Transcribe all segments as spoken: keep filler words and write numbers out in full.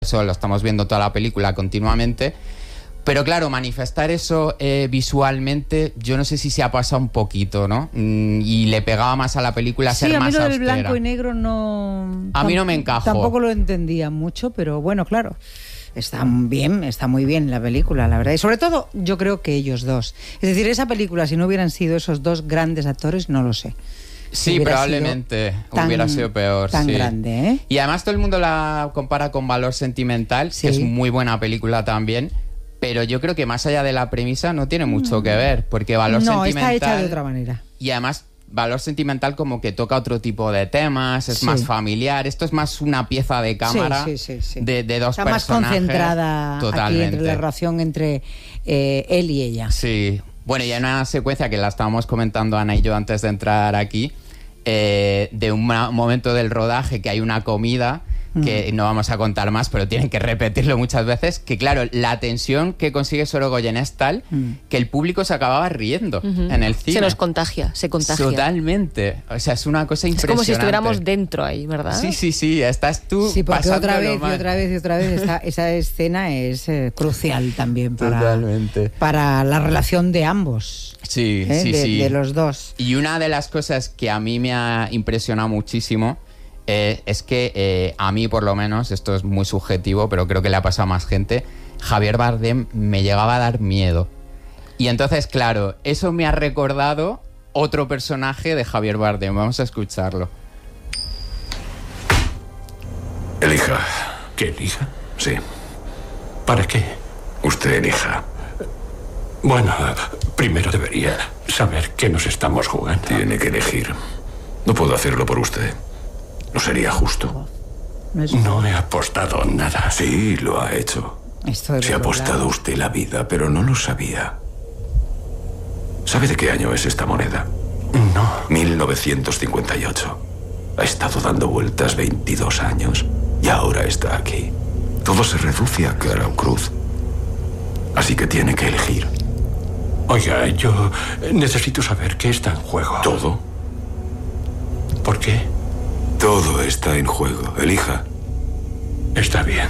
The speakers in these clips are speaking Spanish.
eso lo estamos viendo toda la película continuamente. Pero claro, manifestar eso eh, visualmente, yo no sé si se ha pasado un poquito, ¿no? Mm, y le pegaba más a la película sí, ser más austera. Sí, a mí lo del blanco y negro no... A mí no me encajó. Tampoco lo entendía mucho, pero bueno, claro, está bien, está muy bien la película, la verdad. Y sobre todo, yo creo que ellos dos. Es decir, esa película, si no hubieran sido esos dos grandes actores, no lo sé. Sí, probablemente sido tan, hubiera sido peor. Tan sí. grande, ¿eh? Y además todo el mundo la compara con Valor Sentimental, sí. que es muy buena película también. Pero yo creo que más allá de la premisa no tiene mucho que ver, porque Valor no, Sentimental... No, está hecha de otra manera. Y además, Valor Sentimental como que toca otro tipo de temas, es sí. más familiar. Esto es más una pieza de cámara sí, sí, sí, sí. De, de dos está personajes. Está más concentrada totalmente. Aquí entre la relación entre eh, él y ella. Sí. Bueno, y hay una secuencia que la estábamos comentando Ana y yo antes de entrar aquí, eh, de un momento del rodaje que hay una comida... que no vamos a contar más, pero tienen que repetirlo muchas veces, que claro, la tensión que consigue Sorogoyen es tal mm. que el público se acababa riendo uh-huh. en el cine. Se nos contagia, se contagia. Totalmente. O sea, es una cosa impresionante. Es como si estuviéramos dentro ahí, ¿verdad? Sí, sí, sí. Estás tú sí, porque otra vez mal. y otra vez y otra vez esta, esa escena es eh, crucial también para, Totalmente. para la relación de ambos. Sí, ¿eh? sí, de, sí. De los dos. Y una de las cosas que a mí me ha impresionado muchísimo Eh, es que eh, a mí por lo menos, esto es muy subjetivo, pero creo que le ha pasado a más gente, Javier Bardem me llegaba a dar miedo. Y entonces, claro, eso me ha recordado otro personaje de Javier Bardem. Vamos a escucharlo. Elija. ¿Qué elija? Sí. ¿Para qué? Usted elija. Bueno, primero debería saber qué nos estamos jugando. Tiene que elegir. No puedo hacerlo por usted. No sería justo. No he apostado nada. Sí, lo ha hecho. Esto Se ha apostado usted la vida, pero no lo sabía. ¿Sabe de qué año es esta moneda? No. mil novecientos cincuenta y ocho. Ha estado dando vueltas veintidós años y ahora está aquí. Todo se reduce a cara o cruz. Así que tiene que elegir. Oiga, yo necesito saber qué está en juego. ¿Todo? ¿Por qué? Todo está en juego. Elija. Está bien.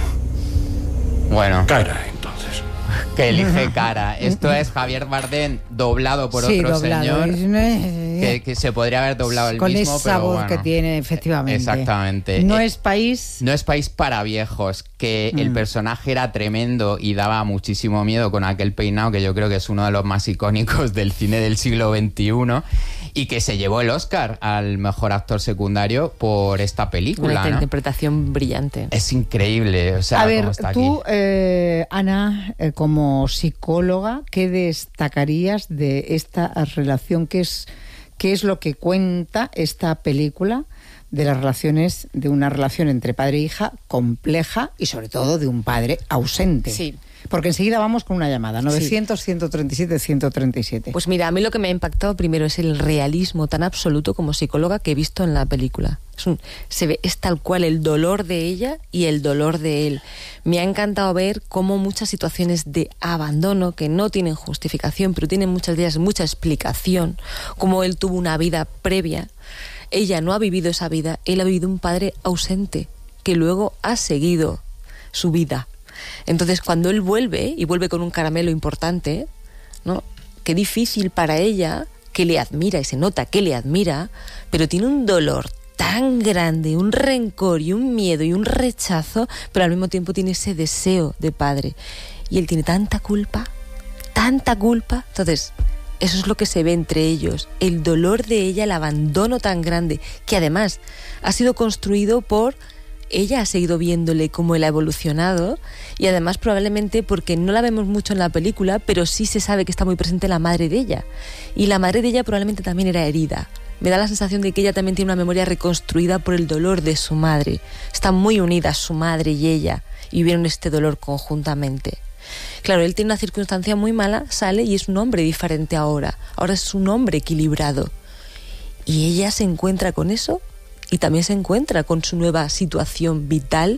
Bueno. Cara, entonces. Que elige cara. Esto es Javier Bardem doblado por sí, otro doblado. señor. Que, que se podría haber doblado el Con mismo, esa pero voz bueno. que tiene, efectivamente. Exactamente. No eh, es país... No es país para viejos, que mm. el personaje era tremendo y daba muchísimo miedo con aquel peinado, que yo creo que es uno de los más icónicos del cine del siglo veintiuno, y que se llevó el Oscar al mejor actor secundario por esta película. Una ¿no? interpretación brillante. Es increíble. O sea, a ver, cómo está tú, aquí. Eh, Ana, eh, como psicóloga, ¿qué destacarías de esta relación? ¿Qué es, qué es lo que cuenta esta película de las relaciones, de una relación entre padre e hija compleja y sobre todo de un padre ausente? Sí. Porque enseguida vamos con una llamada, novecientos, sí. ciento treinta y siete, ciento treinta y siete. Pues mira, a mí lo que me ha impactado primero es el realismo tan absoluto como psicóloga que he visto en la película. Es un, se ve, es tal cual el dolor de ella y el dolor de él. Me ha encantado ver cómo muchas situaciones de abandono, que no tienen justificación, pero tienen muchas de ellas mucha explicación, como él tuvo una vida previa, ella no ha vivido esa vida, él ha vivido un padre ausente, que luego ha seguido su vida. Entonces, cuando él vuelve, y vuelve con un caramelo importante, ¿no? Qué difícil para ella, que le admira, y se nota que le admira, pero tiene un dolor tan grande, un rencor y un miedo y un rechazo, pero al mismo tiempo tiene ese deseo de padre. Y él tiene tanta culpa, tanta culpa. Entonces, eso es lo que se ve entre ellos, el dolor de ella, el abandono tan grande, que además ha sido construido por... Ella ha seguido viéndole cómo él ha evolucionado y además probablemente porque no la vemos mucho en la película, pero sí se sabe que está muy presente la madre de ella. Y la madre de ella probablemente también era herida. Me da la sensación de que ella también tiene una memoria reconstruida por el dolor de su madre. Están muy unidas su madre y ella y vivieron este dolor conjuntamente. Claro, él tiene una circunstancia muy mala, sale y es un hombre diferente ahora. Ahora es un hombre equilibrado. Y ella se encuentra con eso y también se encuentra con su nueva situación vital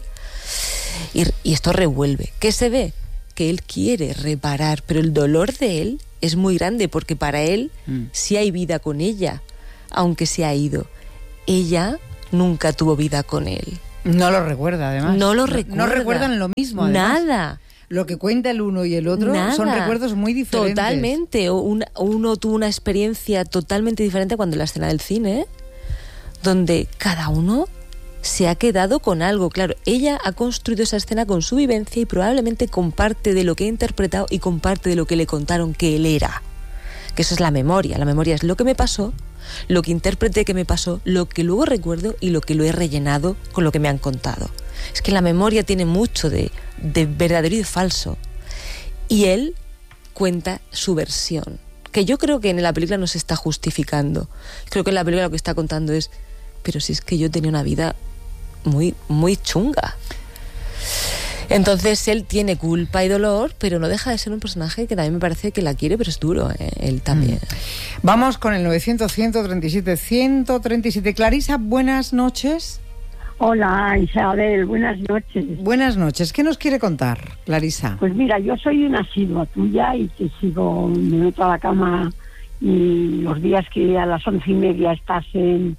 y, y esto revuelve. ¿Qué se ve? Que él quiere reparar, pero el dolor de él es muy grande porque para él mm. sí hay vida con ella, aunque se ha ido. Ella nunca tuvo vida con él. No lo recuerda, además. No lo No- recuerda. No recuerdan lo mismo, además. Nada. Lo que cuenta el uno y el otro Nada. son recuerdos muy diferentes. Totalmente. Un- uno tuvo una experiencia totalmente diferente cuando en la escena del cine, donde cada uno se ha quedado con algo. Claro, ella ha construido esa escena con su vivencia y probablemente con parte de lo que ha interpretado y con parte de lo que le contaron que él era. Que eso es la memoria. La memoria es lo que me pasó, lo que interpreté que me pasó, lo que luego recuerdo y lo que lo he rellenado con lo que me han contado. Es que la memoria tiene mucho de, de verdadero y de falso. Y él cuenta su versión, que yo creo que en la película no se está justificando. Creo que en la película lo que está contando es, pero si es que yo tenía una vida muy, muy chunga. Entonces él tiene culpa y dolor, pero no deja de ser un personaje que también me parece que la quiere, pero es duro, ¿eh? Él también. Mm. Vamos con el novecientos, ciento treinta y siete, ciento treinta y siete. Clarisa, buenas noches. Hola Isabel, buenas noches. Buenas noches. ¿Qué nos quiere contar, Clarisa? Pues mira, yo soy una asidua tuya y te sigo, me meto a la cama y los días que a las once y media estás en...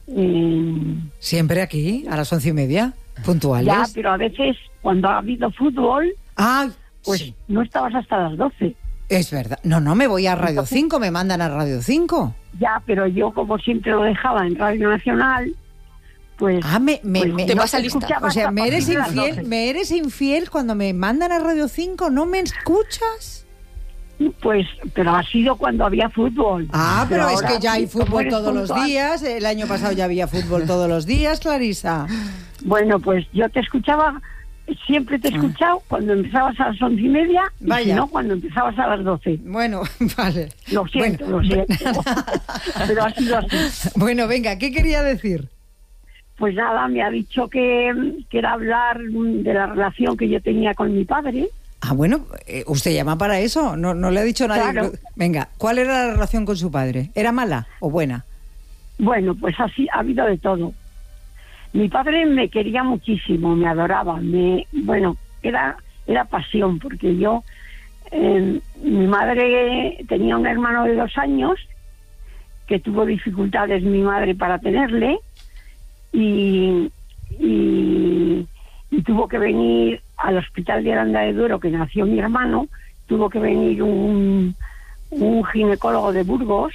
en Siempre aquí, a las once y media, puntuales. ya, pero a veces cuando ha habido fútbol, Ah, pues sí, no estabas hasta las doce. es verdad. No, no, me voy a Radio cinco, me mandan a Radio cinco. Ya, pero yo como siempre lo dejaba en Radio Nacional, pues... Ah, me, me, pues me- Te no vas a lista. escuchaba o sea, hasta me eres partir de las infiel, doce. me eres infiel cuando me mandan a Radio cinco, ¿no me escuchas? Pues, pero ha sido cuando había fútbol. Ah, pero, es ahora, que ya hay como fútbol eres todos los puntual, días. El año pasado ya había fútbol todos los días, Clarisa. Bueno, pues yo te escuchaba, siempre te he escuchado cuando empezabas a las once y media, y Vaya. si no, cuando empezabas a las doce. Bueno, vale. Lo siento, Bueno, lo siento. Pero ha sido así. Bueno, venga, ¿qué quería decir? Pues nada, me ha dicho que, que era hablar mm, de la relación que yo tenía con mi padre. Ah, bueno, eh, usted llama para eso. No, no le ha dicho nadie. Claro. Venga, ¿cuál era la relación con su padre? ¿Era mala o buena? Bueno, pues así ha habido de todo. Mi padre me quería muchísimo, me adoraba, me, bueno, era, era pasión, porque yo, eh, mi madre tenía un hermano de dos años que tuvo dificultades mi madre para tenerle y, y, y tuvo que venir al hospital de Aranda de Duero, que nació mi hermano, tuvo que venir un, un ginecólogo de Burgos,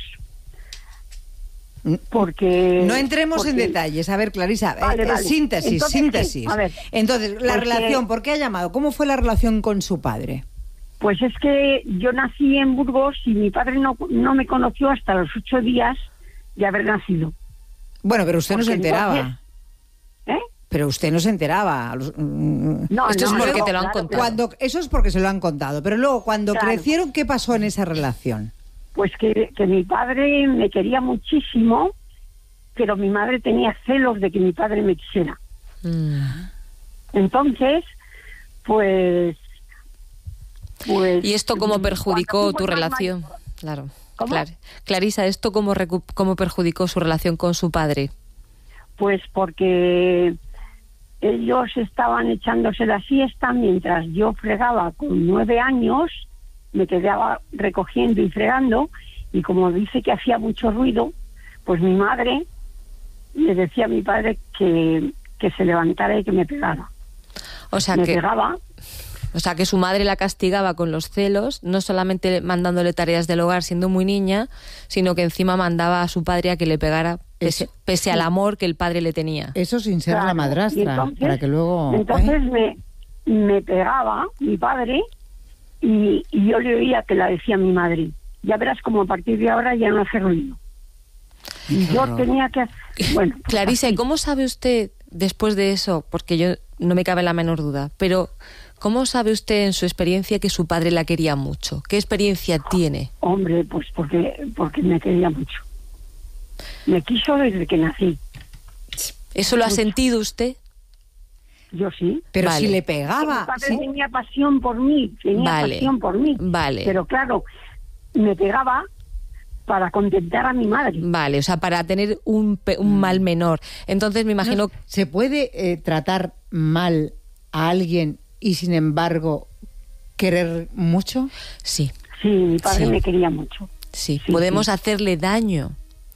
porque... No entremos en porque- detalles. A ver, Clarisa, Vale, eh, eh, vale. síntesis, Entonces, síntesis. a ver, Entonces, la porque- relación, ¿por qué ha llamado? ¿Cómo fue la relación con su padre? Pues es que yo nací en Burgos y mi padre no, no me conoció hasta los ocho días de haber nacido. Bueno, pero usted no se Porque enteraba. entonces- ¿Eh? Pero usted no se enteraba. A los- mm, No, Esto es no, porque luego, te lo han claro, contado. Cuando, eso es porque se lo han contado. Pero luego, cuando Claro. crecieron, ¿qué pasó en esa relación? Pues que, que mi padre me quería muchísimo, pero mi madre tenía celos de que mi padre me quisiera. Mm. Entonces, pues... pues ¿Y esto cómo perjudicó cuando tu fuimos al relación? mayor- Claro. ¿Cómo? Clar- Clarisa, ¿esto cómo, recu- cómo perjudicó su relación con su padre? Pues porque ellos estaban echándose la siesta mientras yo fregaba con nueve años, me quedaba recogiendo y fregando, y como dice que hacía mucho ruido, pues mi madre le decía a mi padre que, que se levantara y que me pegara. O sea me que, pegaba, o sea que su madre la castigaba con los celos, no solamente mandándole tareas del hogar siendo muy niña, sino que encima mandaba a su padre a que le pegara pese, Eso- pese al amor que el padre le tenía. Eso sin ser claro, la y madrastra, entonces- para que luego... Entonces ¿eh? me, me pegaba mi padre y, y yo le oía que la decía mi madre. Ya verás como a partir de ahora ya no hace ruido. Y yo horror. tenía que hacer... Bueno, pues Clarisa, ¿y así. cómo sabe usted, después de eso, porque yo no me cabe la menor duda, pero ¿cómo sabe usted en su experiencia que su padre la quería mucho? ¿Qué experiencia tiene? Hombre, pues porque, porque me quería mucho. Me quiso desde que nací. ¿Eso lo ha sentido usted? Yo sí. Pero Vale. si le Mi pegaba... padre sí. tenía pasión por mí, tenía Vale, pasión por mí. vale. Pero claro, me pegaba para contentar a mi madre. Vale, o sea, para tener un, pe- un mal menor. Entonces me imagino... No, ¿se puede eh, tratar mal a alguien y, sin embargo, querer mucho? Sí, Sí, mi padre Sí. me quería mucho. sí, Sí, podemos sí. hacerle daño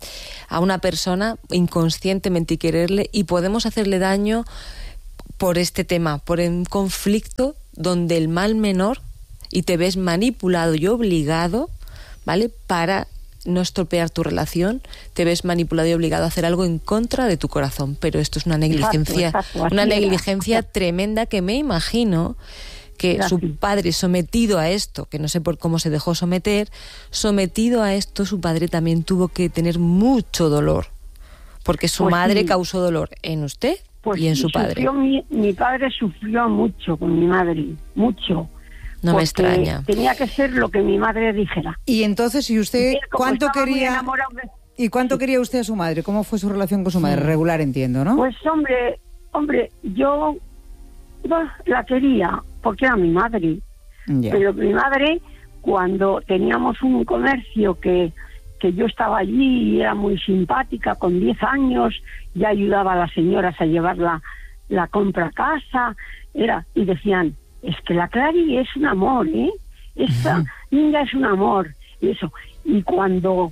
a una persona inconscientemente y quererle, y podemos hacerle daño por este tema, por un conflicto donde el mal menor, y te ves manipulado y obligado, ¿vale?, para no estropear tu relación, te ves manipulado y obligado a hacer algo en contra de tu corazón. Pero esto es una negligencia, Exacto, exacto, una así negligencia era. tremenda, que me imagino que Era su así. padre, sometido a esto, que no sé por cómo se dejó someter, sometido a esto, su padre también tuvo que tener mucho dolor, porque su Pues madre sí. causó dolor en usted Pues y en sí, su padre. sufrió mi, mi padre sufrió mucho con mi madre, mucho. No me porque extraña. Tenía que ser lo que mi madre dijera. Y entonces, ¿y usted Y él, como cuánto estaba muy quería enamorado de- y cuánto quería usted a su madre? ¿Cómo fue su relación con su madre? Regular, entiendo, ¿no? Pues hombre, hombre, yo bah, la quería porque era mi madre. Ya. Pero mi madre, cuando teníamos un comercio que, que yo estaba allí y era muy simpática, con diez años, ya ayudaba a las señoras a llevar la, la compra a casa, era, y decían, es que la Clary es un amor, ¿eh? Esta niña es un amor, y eso. Y cuando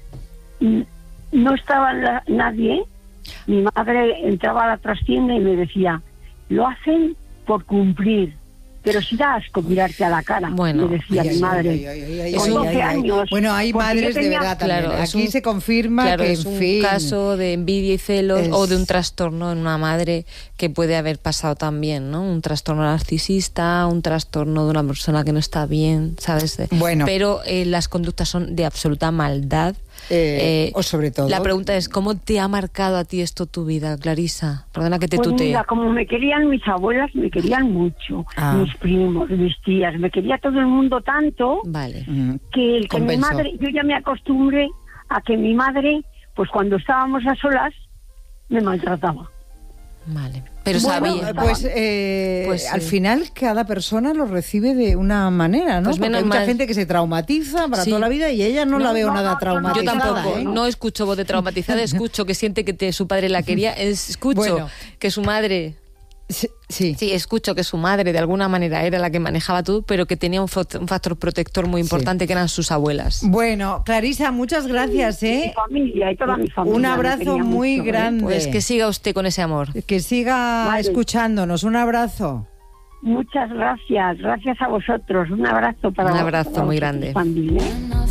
mm, no estaba la- nadie, mi madre entraba a la trastienda y me decía, lo hacen por cumplir, pero si da asco mirarte a la cara, Bueno, me decía Ay, mi ay, madre. ay, ay, ay, ay, Con ay, doce ay, ay. años. Bueno, hay porque madres yo de tenía- verdad también. Claro, es Aquí un- se confirma Claro, que, es en un fin, caso de envidia y celos, es- o de un trastorno en una madre que puede haber pasado también, ¿no? Un trastorno narcisista, un trastorno de una persona que no está bien, ¿sabes? De- Bueno. Pero eh, las conductas son de absoluta maldad. Eh, o sobre todo- La pregunta es, ¿cómo te ha marcado a ti esto tu vida, Clarisa? Perdona que te Pues tutee. mira, como me querían mis abuelas, me querían mucho, Ah. mis primos, mis tías, me quería todo el mundo tanto Vale. mm, que, el que mi compensó. madre, yo ya me acostumbré a que mi madre, pues cuando estábamos a solas, me maltrataba. Vale. Pero Bueno, sabía. pues, eh, Pues sí. al final cada persona lo recibe de una manera, ¿no? Pues Porque menos hay mucha mal. gente que se traumatiza para Sí. toda la vida y ella no, la No, veo no, nada no, no, no. traumatizada. Yo tampoco, ¿eh? no escucho voz de traumatizada, escucho que siente que te- su padre la quería, es- escucho Bueno. que su madre, Sí, sí. sí, escucho que su madre de alguna manera era la que manejaba todo, pero que tenía un, fo- un factor protector muy importante, que eran sus abuelas. Bueno, Clarisa, muchas gracias, Mi ¿eh? familia y toda mi familia. Un me abrazo quería muy mucho, ¿eh? grande. Pues que siga usted con ese amor. Que siga Vale. escuchándonos. Un abrazo. Muchas gracias, gracias a vosotros. Un abrazo para Un abrazo para muy vosotros grande. también, ¿eh?